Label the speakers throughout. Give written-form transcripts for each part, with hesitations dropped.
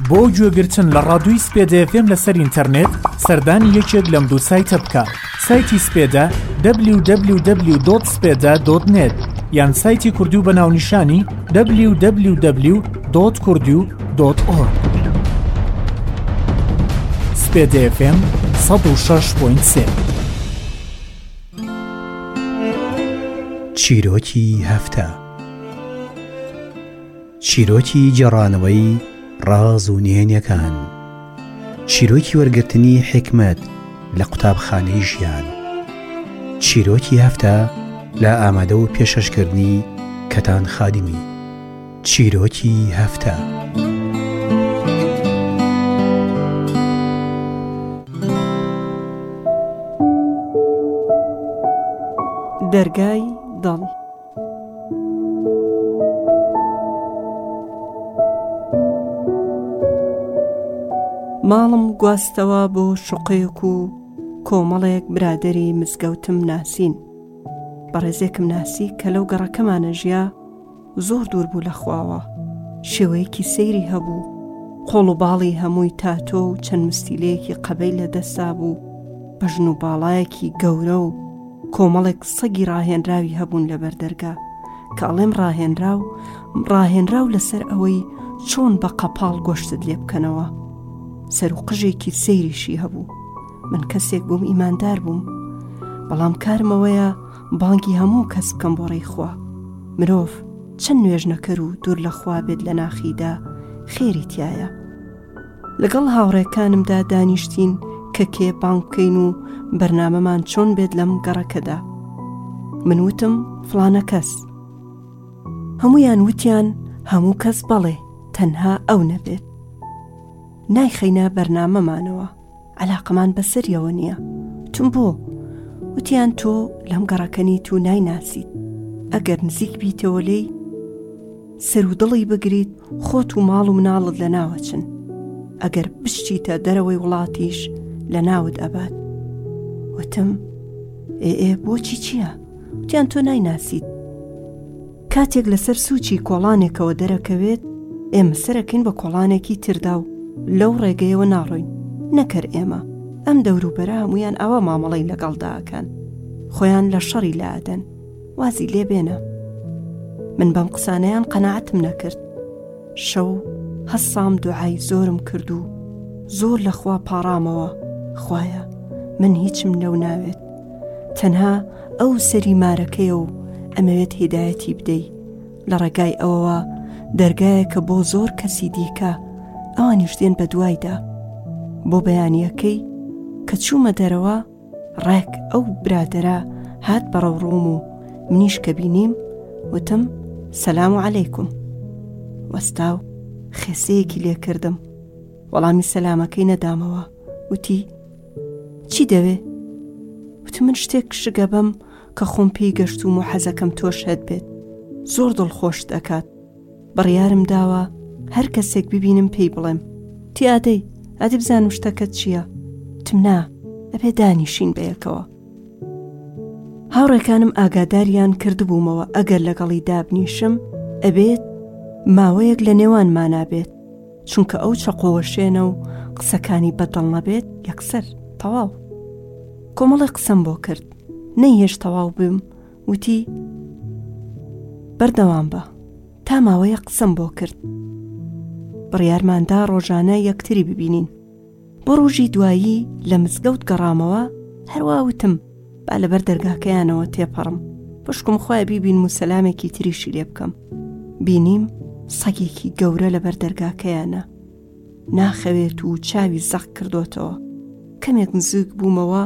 Speaker 1: بۆ گوێگرتن لە ڕادیۆی سپێدە FM لەسەر ئینتەرنێت سەردانی یەکێک لەم دوو سایتە بکە: سایتی سپێدە www.speda.net یان سایتی کوردی بە ناونیشانی www.kurdu.org. سپێدە FM 106.3.
Speaker 2: چیرۆکی هەفتە. چیرۆکی جێڕانەوەی ڕاز و نهێنیەکان، چیرۆکی وەرگرتنی حکمت لە قوتابخانەی ژیان. چیرۆکی هەفتە لە ئامادە و پێشەشکردنی کەتان خادیمی. چیرۆکی هەفتە.
Speaker 3: دەرگای دڵ. ماڵم گواستەوە بۆ شوقەیەک و کۆمەڵێک برادەری مزگەوتم ناسین. بەڕێزێکم ناسی کە لەو گەڕەکەمانە ژیا زۆر دوور بوو لە خواوە. شێوەیەکی سەیری هەبوو، قۆڵ و باڵی هەمووی تاتۆ و چەند مستیلەیەکی قەبەی لەدەستا بوو، بەژن و باڵایەکی گەورە و کۆمەڵێک سەگی ڕاهێنراوی هەبوون لەبەر دەرگا کە ئەڵێم ڕاهێنراو لەسەر ئەوەی چۆن بە قەپاڵ گۆشتت لێ بکەنەوە. سەر و قژێکی سەیریشی هەبوو. من کەسێک بووم ئیماندار بووم، بەڵام کارمەوەیە بانگی هەموو کەس بکەم بۆ ڕێی خوا. مرۆڤ چەند نوێژ نەکەر و دوور لە خوا بێت لە ناخیدا خێری تایە. لەگەڵ هاوڕێکانمدا دانیشتین کە کێ بانگ بکەین و بەرنامەمان چۆن بێت لەم گەڕەکەدا. من وتم فلانە کەس. هەموویان وتیان هەموو کەس بەڵێ، تەنها ئەو نەبێت. نایخەینە بەرنامەمانەوە، عەلاقەمان بەسەریەوە نییە. وتم بۆ؟ وتیان تۆ لەم گەڕەکەنیت و نایناسیت. ئەگەر نزیک بیتەوە لێی سەر و دڵی بگریت، خۆت و ماڵ و مناڵت لە ناوەچن. ئەگەر بشتیتە دەرەوەی وڵاتیش لە ناوت ئەبات. وتم بۆچی چییە؟ وتیان تۆ نایناسیت. کاتێک لەسەر سوچی کۆڵانێکەوە دەرەکەوێت، ئێمە سەرەکەین بە کۆڵانێکی تردا و لەو ڕێگەیەوە ناڕۆین. نەکەر ئێمە ئەم دەوروبەرە هەمویان ئەوە مامەڵەی لەگەڵداکەن، خۆیان لە شەڕی لادەن. وازی لێ بێنە. من بەم قسانەیان قەناعەتم نەکرد. شەو هەسام دوعای زۆرم کرد و زۆر لە خوا پاڕامەوە. خوایە من هیچم لەو ناوێت، تەنها ئەو سەری مارەکەیە و ئەمەوێت هیدایەتی بدەی. لە ڕێگای ئەوەوە دەرگایەکە بۆ زۆر کەسی دیکە، ئەوانیش دێن بە دوایدا. بۆ بەیانیەکەی کە چوومە دەرەوە، ڕێک ئەو برادەرە هات بەڕەو ڕووم و منیش کە بینیم وتم سەلام عەلەیکوم. وەستا و خێسەیەکی لێ کردم. وەڵامی سەلامەکەی نەدامەوە. وتی چی دەوێ؟ وتم من شتێک شگە بەم کە خۆم پێی گەشتوم و حەزەکەم تۆش هەت بێت. زۆر دڵخۆش دەکات. بڕیارم داوە هەر کەسێک ببینم پێی بڵێم. تی ئادەی بزانم شتەکەت چییە؟ وتم نا، ئەبێ دانیشین بەیەکەوە. هاوڕێکانم ئاگاداریان کردبوومەوە ئەگەر لەگەڵی دابنیشم ئەبێت ماوەیەک لە نێوانمانابێت، چونکە ئەو چەقۆوەشێنە و قسەکانی بەدڵ نەبێت یەکسەر تەواو. کۆمەڵی قسەم بۆ کرد، نەیهێش تەواو بم. وتی بەردەوام بە. تا ماوەیە قسەم بۆ کرد. بڕیارماندا ڕۆژانە یەکتری ببینین. بۆ ڕۆژی دوایی لە مزگەوت گەڕامەوە، هەروە وتم با لەبەر دەرگاکەیانەوە تێپەڕم، پشکم خۆی بیبین و سەلامێکی تریشی لێ بکەم. بینیم سەگێکی گەورە لەبەر دەرگاکەیانە، ناخەوێت و چاوی زەق کردوتەوە. کەمێک نزیک بوومەوە،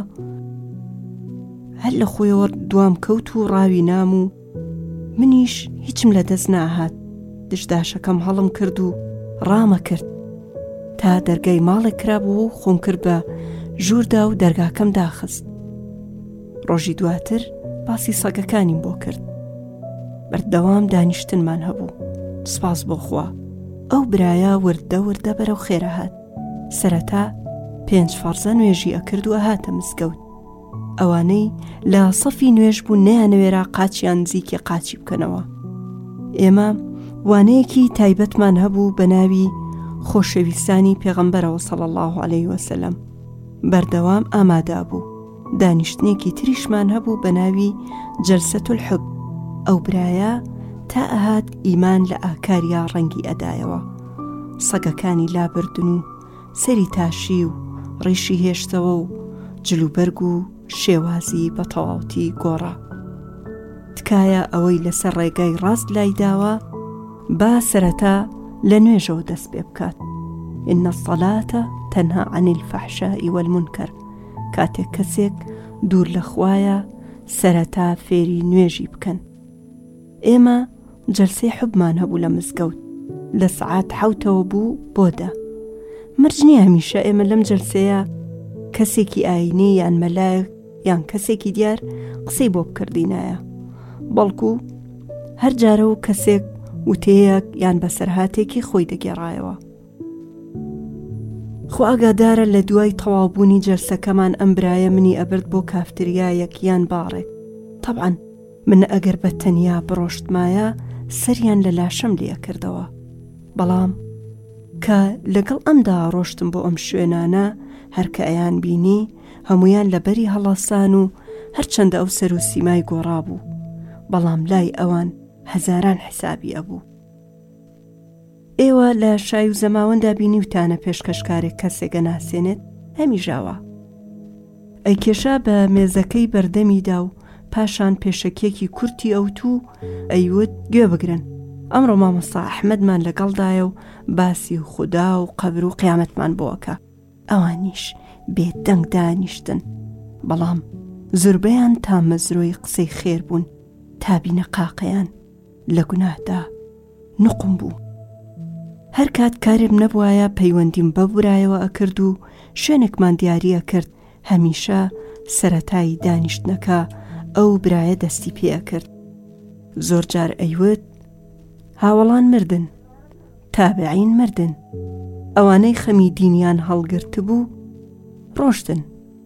Speaker 3: هەر لە خۆیەوە دوام کەوت و ڕاوی نام و منیش هیچم لە دەست ناهات. دشداشەکەم هەڵم کرد و ڕامە کرد تا دەرگای ماڵێک کرابوو و خۆم کرد بە ژووردا و دەرگاکەم داخست. ڕۆژی دواتر باسی سەگەکانیم بۆ کرد. بەردەوام دانیشتنمان هەبوو. سپاس بۆ خوا. ئەو برایە وردە وردە بەرەو خێرە هات. سەرەتا 5 فەرزە نوێژی ئەکرد و ئەهاتە مزگەوت. ئەوانەی لە سەفی نوێژ بوو نەیانەوێرا قاچیان نزیکی قاچی بکەنەوە. ئێمە وانەیەکی تایبەتمان هەبوو بە ناوی خۆشەویستانی پێغەمبەرەوە صلی الله علیه وسلم بەردەوام ئامادە بوو. دانیشتنێکی تریشمان هەبوو بە ناوی جەلسەت الحب. ئەو برایە تا ئەهات ئیمان لە ئاکاریا ڕەنگی ئەدایەوە. سەگەکانی لابردن و سەری تاشی و ڕیشی هێشتەوە و جلوبەرگ و شێوازی بە تەواوەتی گۆڕا. تکایە ئەوەی لەسەر ڕێگای ڕاست لای داوە با سەرەتا لە نوێژەوە دەست پێ بکات. ئین الصەلاتە تەنها عن الفەحشاء والمونکەر. کاتێک کەسێک دوور لە خوایە سەرەتا فێری نوێژی بکەن. ئێمە جەلسەی حوبمان هەبوو لە مزگەوت. لە سەعات 7ەوە بوو بۆ 10. مرجنی هەمیشە ئێمە لەم جەلسەیە کەسێکی ئاینی یان مەلایەک یان کەسێکی دیار قسەی بۆ بکردینایە، بەڵکو هەر جارە و کەسێک وتەیەک یان بەسەرهاتێکی خۆی دەگێڕایەوە. خۆ ئاگادارە لە دوای تەواوبوونی جەلسەکەمان ئەم برایە منی ئەبرد بۆ کافتریایەک یان باڕێک. طبعاً من ئەگەر بە تەنیا بڕۆشتمایە سەریان لە لاشەم لێ کردەوە. بەڵام کە لەگەڵ ئەمدا ڕۆشتم بۆ ئەم شوێنانە، هەرکە ئەیان بینی هەمویان لەبەری هەڵاسان و هەرچەندە ئەو سەر و سیمای گۆڕا بوو، بەڵام لای ئەوان هەزاران حسابی ئەبوو. ئێوە لە شای و زەماوەندا بینی وتانە پێشکەشکارێک کەسێکە ناسێنێت هەمیژاوە ئەیکێشا بە مێزەکەی بەردەمیدا و پاشان پێشەکێکی کورتی ئەوتوو ئەیوت گوێ بگرن، ئەمڕۆ مامۆستا ئەحمەدمان لەگەڵدایە و باسی خودا و قەبر و قیامەتمان بۆکە. ئەوانیش بێدەنگ دانیشتن، بەڵام زوربەیان تا مەزرۆی قسەی خێر بوون، تابینە قاقەیان لە گوناهدا نقم بوو. هەر کات کارێم نەبوایە پەیوەندیم بەبورایەوە ئەکرد و شوێنێکمان دیاریە کرد. هەمیشە سەرەتایی دانیشتنەکە ئەو برایە دەستی پێ کرد. زۆر جار ئەیوت هاوڵان مردن، تابعین مردن، ئەوانەی خەمی دینیان هەڵگرت بوو ڕۆشتن.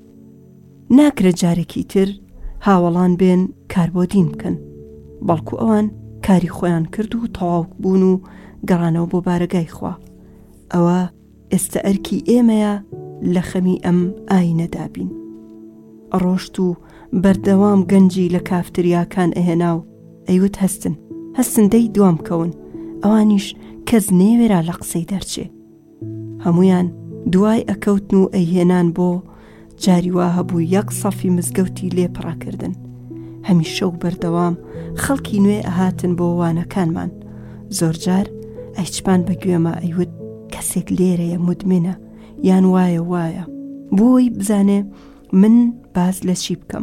Speaker 3: ناکرێت جارێکی تر هاوڵان بێن کار بۆ دین بکەن، بەڵکو ئەوان کاری خۆیان کرد و تەواو بوون و گەڕانەوە بۆ بارەگای خوا. ئەوە ئێستا ئەرکی ئێمەیە لە خەمی ئەم ئاینەدا بین. ڕۆشت و بەردەوام گەنجی لە کافتریاکان ئەهێنا و ئەیوت هەستن دەی دوام کەون، ئەوانیش کەس نێوێرا لە قسەی دەرچێ. هەمویان دوای ئەکەوتن و ئەیهێنان بۆ جاری وا هەبوو یەک سەفی مزگەوتی لێپڕاکردن. هەمیشە و بەردەوام خەڵکی نوێ ئەهاتن بۆ وانەکانمان. زۆر جار ئەیچپان بەگوێمە ئەیوت کەسێک لێرەیە مدمنە یان وایە بۆی بزانێ من باز لە چی بکەم.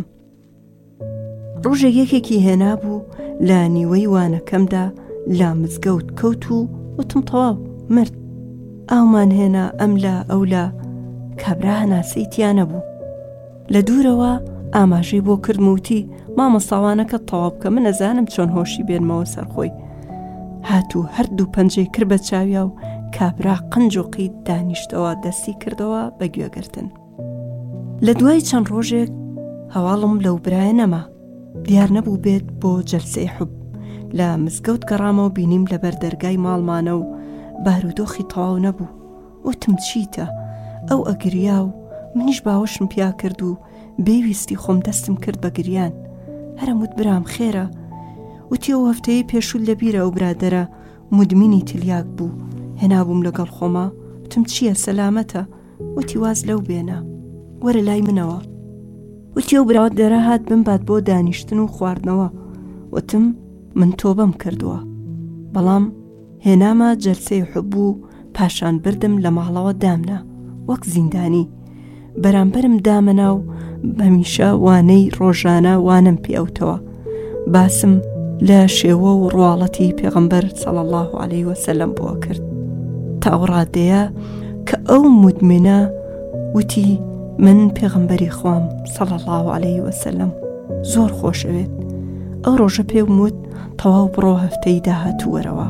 Speaker 3: ڕۆژێک یەکێکی هێنا بوو لە نیوەی وانەکەمدا لا مزگەوت کەوت و وتم تەواو مرد. ئاومان هێنا ئەم لا ئەولا کابرا هەناسەیتیانە بوو. لە دوورەوە ئاماژەی بۆ کردموتی مامۆستاوانەکە تەواو بکە، من ئەزانم چۆن هۆشی بێنمەوە سەرخۆی. هاتوو هەردوو پەنجەی کرد بە چاویا و کابرا قنج و قید دانیشتەوە دەستی کردەوە بە گوێگرتن. لە دوای چەند ڕۆژێک هەواڵم لەو برایە نەما، دیار نەبوو بێت بۆ جەلسەی حوب. لە مزگەوت گەڕامەوە بینیم لە بەردەرگای ماڵمانە و بارودۆخی تەواو نەبوو. وتم چیتە؟ ئەو ئەگریا و منیش باوەشم پیا کرد و بێویستی خۆم دەستم کرد بە گریان. هەرەموت برام خێرە؟ وتی ئەو هەفتەیە پێشول لە بیرە ئەو برادەرە مدمینی تلیاک بوو، هێنابووم لەگەڵ خۆما. وتم چییە سەلامەتە؟ وتی واز لەو بێنە، وەرە لای منەوە. وتی ئەو برادەرە هات بمبات بۆ دانیشتن و خواردنەوە. وتم من تۆبەم کردووە، بەڵام هێنامە جەلسەی حوب و پاشان بردم لە ماڵەوە دامنا وەک زیندانی. بەرامبەرم دامەنا و بەمیشە وانەی ڕۆژانە وانم پێوتەوە. باسم لە شێوە و ڕواڵەتی پێغەمبەر صلی الله علیه وسلم بۆ کرد. تا ئەو ڕادەیە کە ئەو مدمنە وتی من پێغەمبەری خوام صلی الله علیه وسلم زۆر خۆشەوێت. ئەو ڕۆژە پێم وت تەواو بڕۆ هەفتەی داهاتووەرەوە.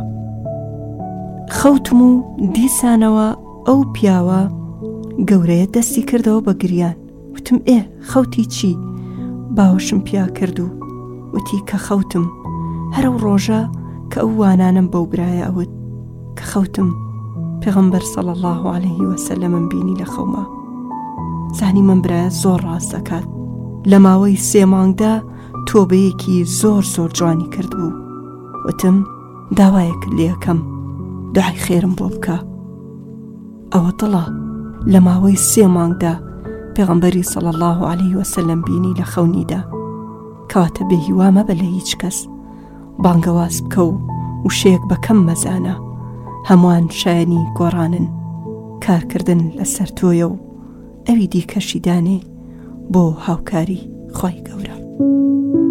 Speaker 3: خەوتم و دیسانەوە ئەو پیاوە گەورەیە دەستی کردەوە بە گریان. وتم خەوتی چی؟ باوەشم پیا کرد و وتی کە خەوتم هەرو ڕۆژە کە ئەو وانانم بەو برایە ئەوت کە خەوتم پێغەمبەر صلی الله عليه وسلم بینی لە خەوما. زانی من برایە زۆر ڕاست دەکات. لە ماوەی 3 مانگدا تۆبەیەکی زۆر جوانی کرد بوو. وتم داوایەک لێ یەکەم دوعای خێرم بۆ بکە. ئەوە دڵە لە ماوەی 3 مانگدا پێغەمبەری صلی الله عليه وسلم بینی لە خەونیدا. کەواتە بێهیوا مەبە لە هیچ کەس. بانگەواز بکە و وشەیەک بە کەم مەزانە. هەمووان شایەنی گۆڕانن. کارکردن لەسەر تۆیە و ئەوی دیکەشی دانێ بۆ هاوکاری خۆی گەورە.